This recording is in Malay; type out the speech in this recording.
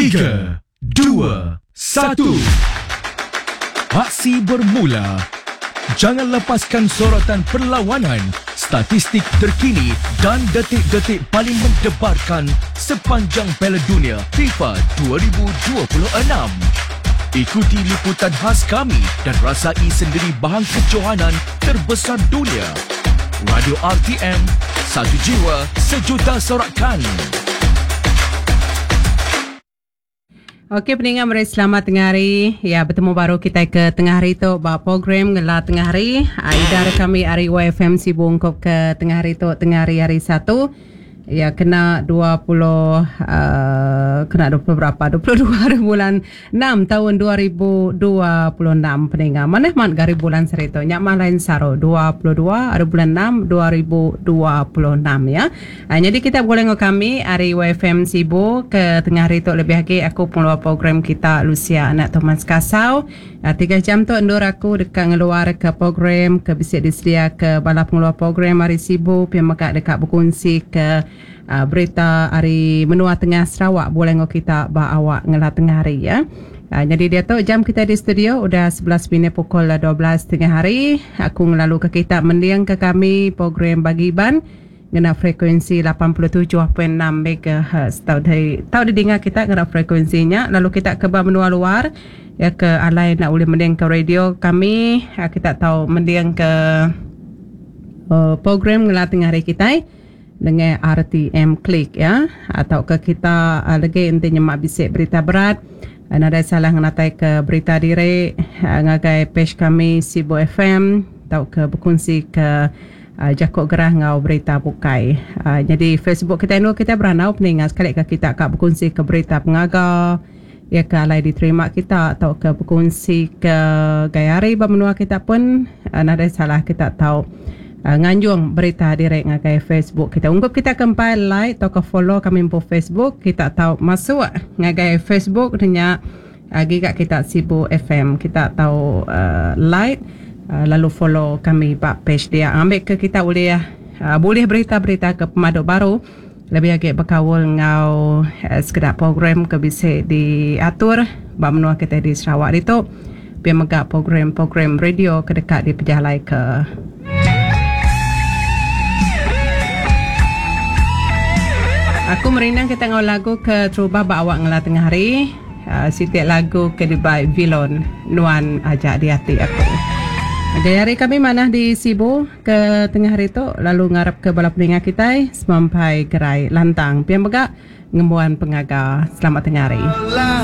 3, 2, 1. Aksi bermula. Jangan lepaskan sorotan perlawanan, statistik terkini dan detik-detik paling mendebarkan sepanjang Piala Dunia FIFA 2026. Ikuti liputan khas kami dan rasai sendiri bahan kejohanan terbesar dunia. Radio RTM, satu jiwa, sejuta sorakan. Okey, pendengar mari selamat tengah hari. Ya, bertemu baru kita ke tengah hari tu bawa program gelar tengah hari. Idara kami hari YFM sibuk ke tengah hari tu tengah hari 1. Ya, kena 20 berapa? 22 hari bulan 6 tahun 2026 pendengar. Mana gari bulan serito? Nyak lain saro 22 hari bulan 6 2026 ya. Jadi kita boleh kami hari YFM sibuk ke tengah hari tu lebih lagi aku pengeluar program kita Lucia anak Thomas Kasau. 3 jam tu endur aku dekat ngeluar ke program ke bisik disedia ke bala pengeluar program hari sibuk yang maka dekat berkongsi ke berita hari menua tengah Sarawak boleh kita bawa ngelah tengah hari ya. Jadi dia tu jam kita di studio udah 11 minit pukul 12 tengah hari. Aku ngelalu ke kita mendiang ke kami program bagi ban ngena frekuensi 87.6 MHz. Tahu didengar kita ngena frekuensinya lalu kita ke menua luar ya ke alai nak boleh mendiang ke radio kami kita tahu mendiang ke program ngelah tengah hari kita dengan RTM Klik ya atau ke kita lagi intinya mak bisik berita berat ada salah ngatai ke berita direct ngagai page kami Sibu FM atau ke berkongsi ke Jakok Gerah ngau berita bukai jadi Facebook kita ini kita beranau peningat sekali ke kita kak berkongsi ke berita pengagal ya ke alai diterima kita atau ke berkongsi ke gayari bermenua kita pun ada salah kita tahu nganjung berita direct ngagai Facebook kita unggup kita kempai like atau ke follow kami po Facebook kita tahu masuk ngagai Facebook dengan gigak kita Sibu FM kita tahu like lalu follow kami pak page dia ambil ke kita boleh boleh berita-berita ke pemaduk baru lebih agak berkawal ngau sekedar program ke bisa diatur bak menua kita di Sarawak itu biar megak program-program radio ke dekat di pejalai ke aku merindang kita ngau lagu ke Trubah bawa ngelah tengah hari. Setiap lagu ke dibai Vilon Nuan ajak di hati aku. Gaya hari kami mana di Sibu ke tengah hari tu lalu ngarap ke bala peningat kita sampai gerai lantang. Pian begak ngembuan pengaga. Selamat tengah hari.